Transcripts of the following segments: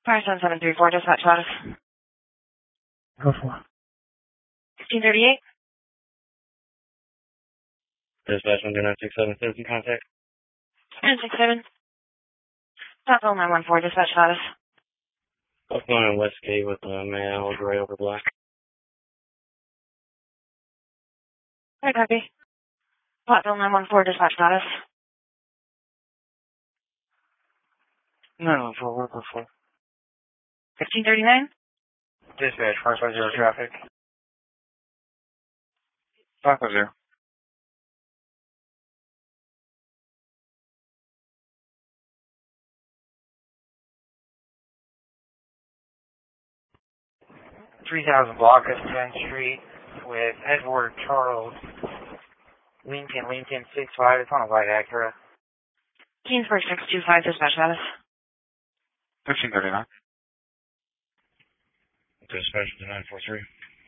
5734, dispatch status. Go for it. 1538. Dispatch 1967, citizen contact. 967. Southville 914, dispatch status. What's going on Westgate with the male gray over black? Hi, copy. Platteville 914, dispatch status. 914, what go for? 1539. Dispatch, 550 traffic. 550. $3,000 block of 10th Street with Edward Charles Lincoln 65. It's on a white Acura. Kingsburg 625, dispatch status. 1539. Dispatch 943.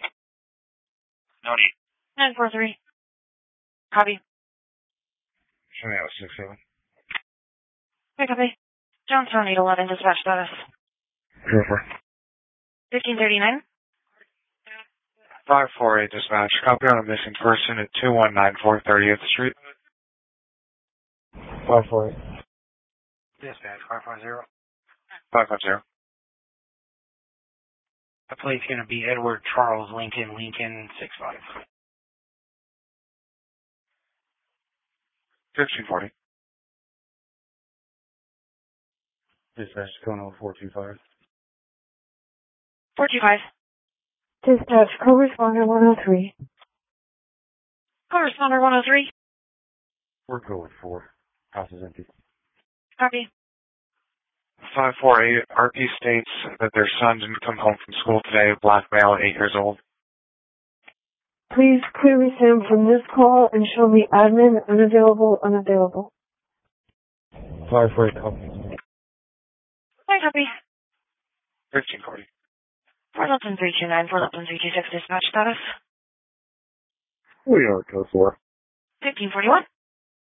No need. 943. Copy. Show me out 67. Hi, copy. Johnstown 811, dispatch status. Go for it. 1539. 548 dispatch. Copy on a missing person at 2194 30th Street. 548. Dispatch, 550. 550. The plate's going to be Edward Charles Lincoln 65. 1540. Dispatch going over 425. 425. Dispatch, co-responder 103. Co-responder 103. We're go with 4. House is empty. Copy. 548. RP states that their son didn't come home from school today. Black male, 8 years old. Please query Sam from this call and show me admin unavailable. 548 copy. Hi, copy. 1540. 41329, 41326, dispatch status. We are code 4. 1541.